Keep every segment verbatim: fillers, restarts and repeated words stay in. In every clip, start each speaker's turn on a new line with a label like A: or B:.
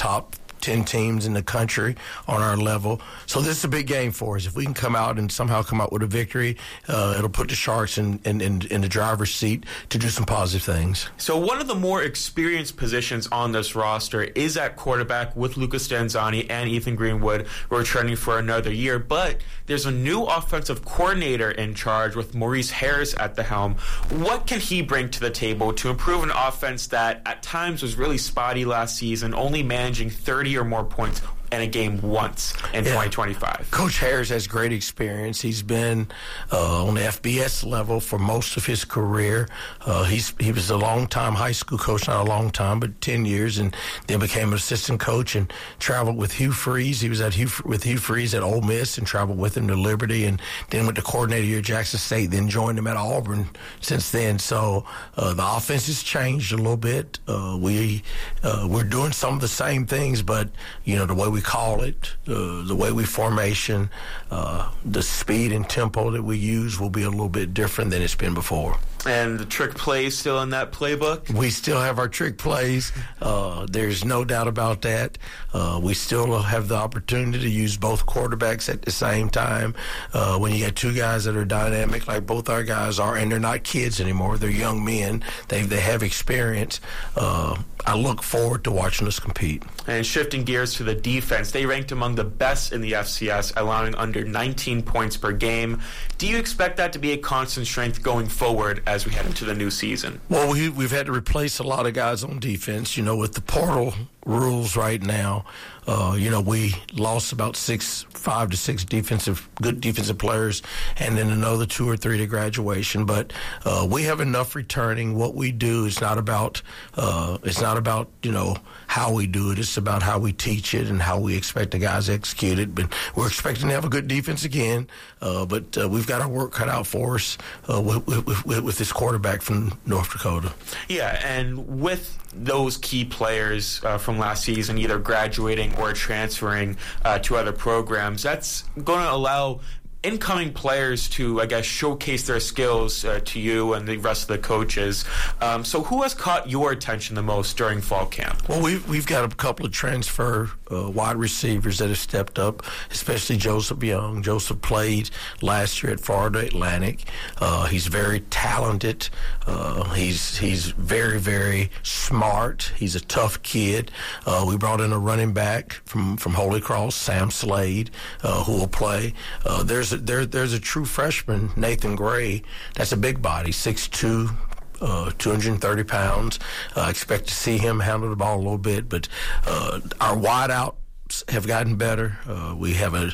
A: top ten teams in the country on our level. So this is a big game for us. If we can come out and somehow come out with a victory, uh, it'll put the Sharks in, in, in, in the driver's seat to do some positive things.
B: So one of the more experienced positions on this roster is at quarterback, with Lucas Stanzani and Ethan Greenwood returning for another year. But there's a new offensive coordinator in charge with Maurice Harris at the helm. What can he bring to the table to improve an offense that at times was really spotty last season, only managing thirty or more points in a game once in yeah. twenty twenty-five?
A: Coach Harris has great experience. He's been uh, on the F B S level for most of his career. Uh, he's he was a long-time high school coach, not a long time, but ten years, and then became an assistant coach and traveled with Hugh Freeze. He was at Hugh, with Hugh Freeze at Ole Miss and traveled with him to Liberty, and then went to coordinator here at Jackson State, then joined him at Auburn since then. So uh, the offense has changed a little bit. Uh, we, uh, we're doing some of the same things, but, you know, the way we call it, uh, the way we formation, uh, the speed and tempo that we use will be a little bit different than it's been before.
B: And the trick plays still in that playbook?
A: We still have our trick plays. Uh, there's no doubt about that. Uh, we still have the opportunity to use both quarterbacks at the same time. Uh, when you got two guys that are dynamic like both our guys are, and they're not kids anymore, they're young men. They they have experience. Uh, I look forward to watching us compete.
B: And shifting gears to the defense, they ranked among the best in the F C S, allowing under nineteen points per game. Do you expect that to be a constant strength going forward as we head into the new season?
A: Well, we, we've had to replace a lot of guys on defense. You know, with the portal rules right now, uh, you know, we lost about six, five to six defensive, good defensive players, and then another two or three to graduation. But uh, we have enough returning. What we do is not about, uh, it's not about, you know, how we do it. It's about how we teach it and how we expect the guys to execute it. But we're expecting to have a good defense again. Uh, but uh, we've got our work cut out for us uh, with, with, with, with this quarterback from North Dakota.
B: Yeah, and with those key players uh, from last season either graduating or transferring uh, to other programs, that's going to allow incoming players to, I guess, showcase their skills uh, to you and the rest of the coaches. Um, so who has caught your attention the most during fall camp?
A: Well, we've, we've got a couple of transfer uh, wide receivers that have stepped up, especially Joseph Young. Joseph played last year at Florida Atlantic. Uh, he's very talented. Uh, he's he's very, very smart. He's a tough kid. Uh, we brought in a running back from, from Holy Cross, Sam Slade, uh, who will play. Uh, there's There, there's a true freshman, Nathan Gray. That's a big body, six two, uh, two hundred thirty pounds. I uh, expect to see him handle the ball a little bit, but uh, our wideouts have gotten better. Uh, we have a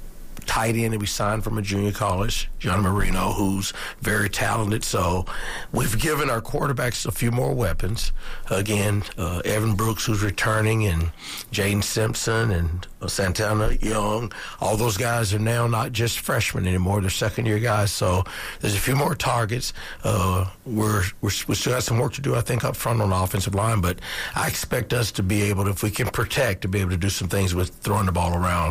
A: tight end that we signed from a junior college, John Marino, who's very talented. So we've given our quarterbacks a few more weapons. Again, uh, Evan Brooks, who's returning, and Jaden Simpson and uh, Santana Young. All those guys are now not just freshmen anymore. They're second-year guys. So there's a few more targets. Uh, we're, we're we still got some work to do, I think, up front on the offensive line. But I expect us to be able to, if we can protect, to be able to do some things with throwing the ball around.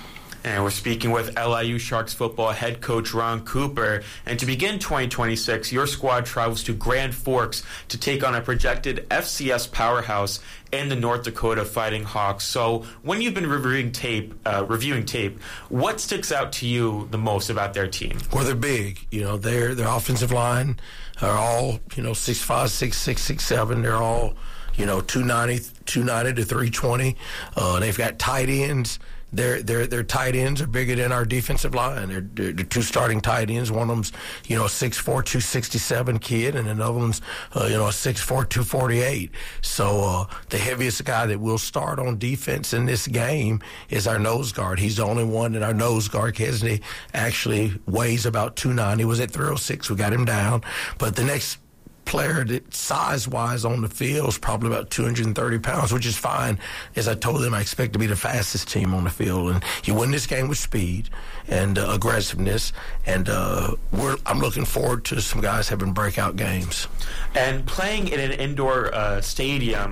B: And we're speaking with L I U Sharks football head coach Ron Cooper. And to begin twenty twenty-six, your squad travels to Grand Forks to take on a projected F C S powerhouse in the North Dakota Fighting Hawks. So when you've been reviewing tape, uh, reviewing tape, what sticks out to you the most about their team?
A: Well, they're big. You know, their their offensive line are all, you know, six five, six six, six seven. They're all, you know, two ninety, two ninety to three twenty. Uh, they've got tight ends. Their their their tight ends are bigger than our defensive line. They're, they're, they're two starting tight ends. One of them's, you know, a six four, two sixty-seven kid, and another one's, uh, you know, a six four, two forty-eight. So uh, the heaviest guy that will start on defense in this game is our nose guard. He's the only one that our nose guard, Kesney, actually weighs about two ninety. He was at three oh six. We got him down. But the next player that size-wise on the field is probably about two hundred thirty pounds, which is fine. As I told them, I expect to be the fastest team on the field. And you win this game with speed and uh, aggressiveness. And uh, we're, I'm looking forward to some guys having breakout games.
B: And playing in an indoor uh, stadium,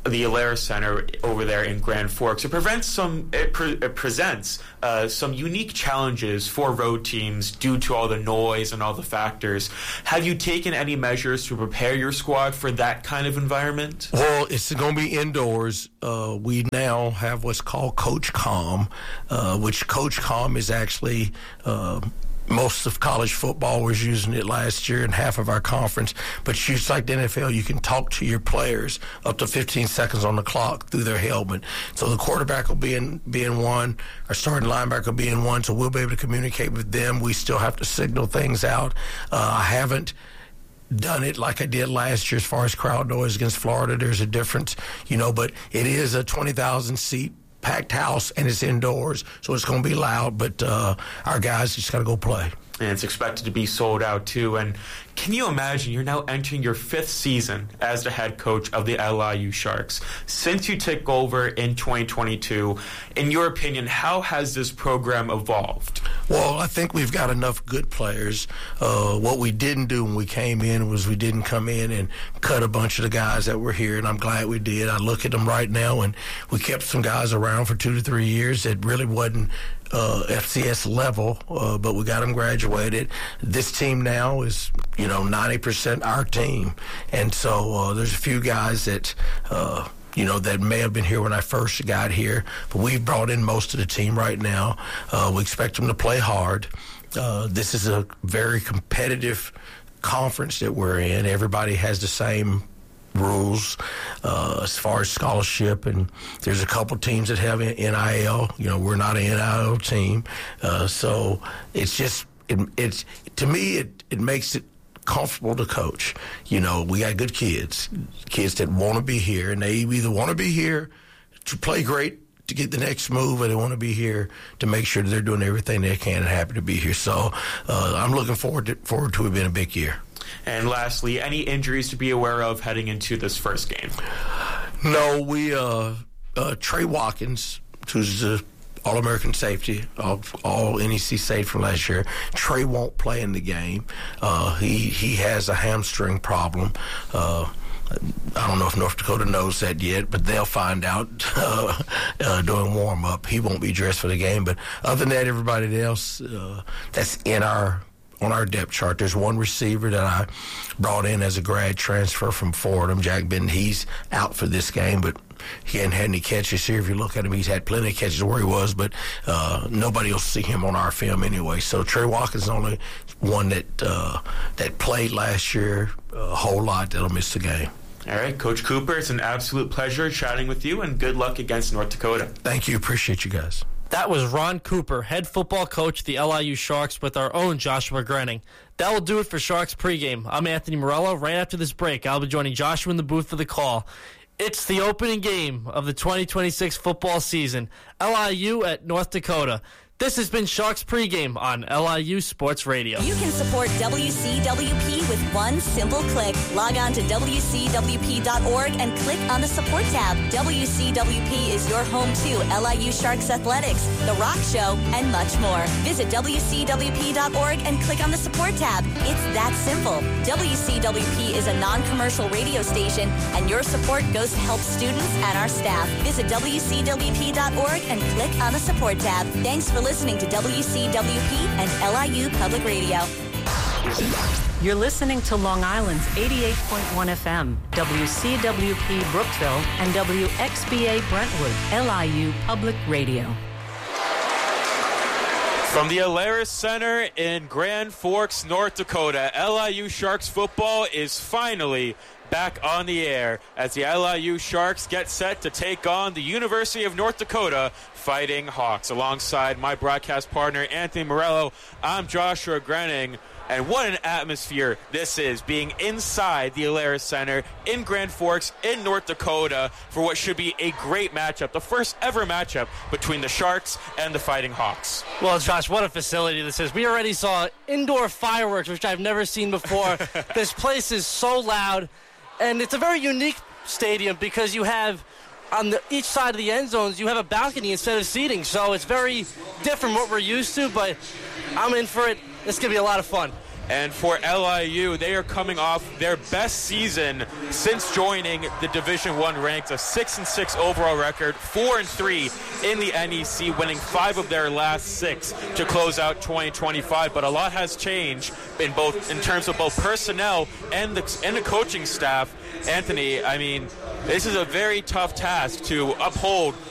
B: the Alaris Center over there in Grand Forks. It prevents some. It, pre- it presents uh, some unique challenges for road teams due to all the noise and all the factors. Have you taken any measures to prepare your squad for that kind of environment?
A: Well, it's going to be indoors. Uh, we now have what's called Coach Calm, uh, which Coach Calm is actually. Uh, Most of college football was using it last year and half of our conference. But just like the N F L, you can talk to your players up to fifteen seconds on the clock through their helmet. So the quarterback will be in, be in one. Our starting linebacker will be in one. So we'll be able to communicate with them. We still have to signal things out. Uh, I haven't done it like I did last year as far as crowd noise against Florida. There's a difference, you know, but it is a twenty thousand seat packed house, and it's indoors, so it's going to be loud, but uh, our guys just got to go play.
B: And it's expected to be sold out, too. And can you imagine you're now entering your fifth season as the head coach of the L I U Sharks? Since you took over in twenty twenty-two, in your opinion, how has this program evolved?
A: Well, I think we've got enough good players. Uh, what we didn't do when we came in was we didn't come in and cut a bunch of the guys that were here, and I'm glad we did. I look at them right now, and we kept some guys around for two to three years that really wasn't Uh, F C S level, uh, but we got them graduated. This team now is, you know, ninety percent our team. And so uh, there's a few guys that, uh, you know, that may have been here when I first got here, but we've brought in most of the team right now. Uh, we expect them to play hard. Uh, this is a very competitive conference that we're in. Everybody has the same rules uh, as far as scholarship, and there's a couple teams that have N I L. You know, we're not an N I L team, uh, so it's just it, it's to me it it makes it comfortable to coach. You know, we got good kids, kids that want to be here, and they either want to be here to play great to get the next move, or they want to be here to make sure that they're doing everything they can and happy to be here. So uh, I'm looking forward to, forward to it being a big year.
B: And lastly, any injuries to be aware of heading into this first game?
A: No, we, uh, uh, Trey Watkins, who's the All-American safety, all, all N E C safety from last year, Trey won't play in the game. Uh, he, he has a hamstring problem. Uh, I don't know if North Dakota knows that yet, but they'll find out uh, uh, during warm-up. He won't be dressed for the game. But other than that, everybody else uh, that's in our on our depth chart. There's one receiver that I brought in as a grad transfer from Fordham, Jack Benton. He's out for this game, but he hadn't had any catches here. If you look at him, he's had plenty of catches where he was, but uh, nobody will see him on our film anyway. So Trey Watkins is the only one that, uh, that played last year a whole lot that'll miss the game.
B: All right, Coach Cooper, it's an absolute pleasure chatting with you, and good luck against North Dakota.
A: Thank you. Appreciate you guys.
C: That was Ron Cooper, head football coach of the L I U Sharks, with our own Joshua Grenning. That will do it for Sharks pregame. I'm Anthony Morello. Right after this break, I'll be joining Joshua in the booth for the call. It's the opening game of the twenty twenty-six football season. L I U at North Dakota. This has been Sharks pregame on L I U Sports Radio.
D: You can support W C W P with one simple click. Log on to W C W P dot org and click on the support tab. W C W P is your home to L I U Sharks Athletics, The Rock Show, and much more. Visit W C W P dot org and click on the support tab. It's that simple. W C W P is a non-commercial radio station, and your support goes to help students and our staff. Visit W C W P dot org and click on the support tab. Thanks for listening. Listening to W C W P and L I U Public Radio.
E: You're listening to Long Island's eighty-eight point one F M, W C W P Brookville, and W X B A Brentwood, L I U Public Radio.
B: From the Alaris Center in Grand Forks, North Dakota, L I U Sharks football is finally back on the air as the L I U Sharks get set to take on the University of North Dakota Fighting Hawks. Alongside my broadcast partner, Anthony Morello, I'm Joshua Grenning. And what an atmosphere this is, being inside the Alaris Center in Grand Forks in North Dakota for what should be a great matchup, the first ever matchup between the Sharks and the Fighting Hawks.
C: Well, Josh, what a facility this is. We already saw indoor fireworks, which I've never seen before. This place is so loud, and it's a very unique stadium because you have, on the, each side of the end zones, you have a balcony instead of seating, so it's very different what we're used to, but I'm in for it. It's going to be a lot of fun.
B: And for L I U, they are coming off their best season since joining the Division One ranks, a six and six overall record, four and three in the N E C, winning five of their last six to close out twenty twenty-five. But a lot has changed in both in terms of both personnel and the and the coaching staff. Anthony, I mean, this is a very tough task to uphold